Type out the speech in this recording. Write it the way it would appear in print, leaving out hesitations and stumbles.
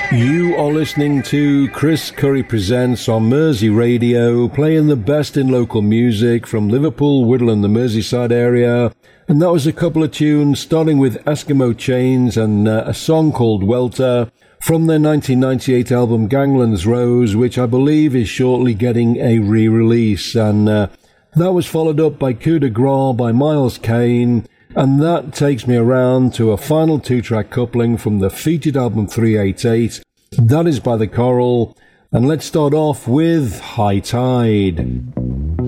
You are listening to Chris Curry Presents on Mersey Radio, playing the best in local music from Liverpool, Whittle and the Merseyside area. And that was a couple of tunes, starting with Eskimo Chains and a song called Welter from their 1998 album Gangland's Rose, which I believe is shortly getting a re-release. And that was followed up by Coup de Grace by Miles Kane. And that takes me around to a final two-track coupling from the featured album 388. That is by The Coral. And let's start off with High Tide.